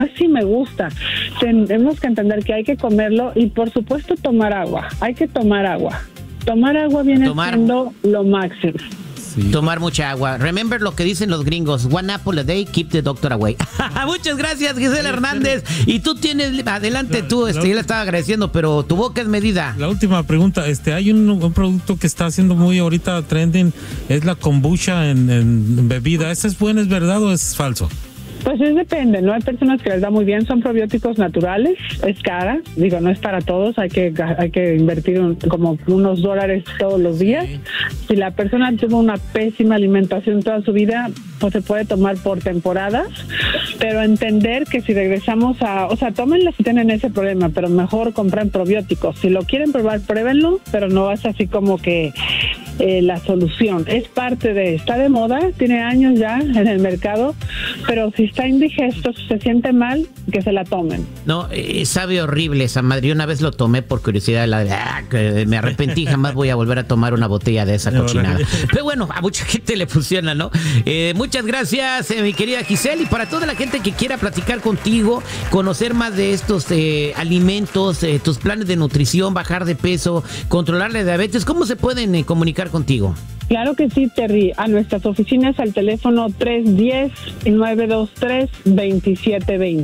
sí me gusta. Tenemos que entender que hay que comerlo y por supuesto tomar agua. Hay que tomar agua. Tomar agua viene siendo lo máximo. Sí. Tomar mucha agua. Remember lo que dicen los gringos: one apple a day, keep the doctor away. Muchas gracias, Gisela Hernández. Y tú tienes, adelante tú, yo le estaba agradeciendo, pero tu boca es medida. La última pregunta, hay un producto que está haciendo muy ahorita trending, es la kombucha en bebida. ¿Ese es bueno, es verdad o es falso? Pues depende, ¿no? Hay personas que les da muy bien, son probióticos naturales, es cara, no es para todos, hay que invertir como unos $1 todos los días. Sí. Si la persona tuvo una pésima alimentación toda su vida, pues se puede tomar por temporadas, pero entender que si regresamos tómenla si tienen ese problema, pero mejor compran probióticos. Si lo quieren probar, pruébenlo, pero no es así como que la solución. Es parte está de moda, tiene años ya en el mercado, pero si está indigesto, si se siente mal, que se la tomen. No, sabe horrible esa madre. Yo una vez lo tomé por curiosidad, me arrepentí, jamás voy a volver a tomar una botella de esa cochinada. Pero bueno, a mucha gente le funciona, ¿no? Muchas gracias, mi querida Giselle, y para toda la gente que quiera platicar contigo, conocer más de estos alimentos, tus planes de nutrición, bajar de peso, controlar la diabetes, ¿cómo se pueden comunicar contigo? Claro que sí, Terry. A nuestras oficinas al teléfono 310-923-2720.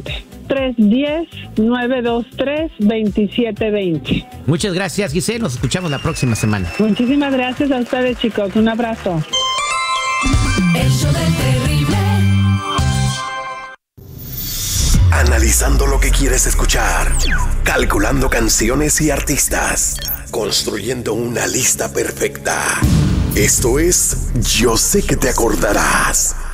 310-923-2720. Muchas gracias, Giselle. Nos escuchamos la próxima semana. Muchísimas gracias a ustedes, chicos. Un abrazo. El show del terrible. Analizando lo que quieres escuchar. Calculando canciones y artistas. Construyendo una lista perfecta. Esto es Yo sé que te acordarás.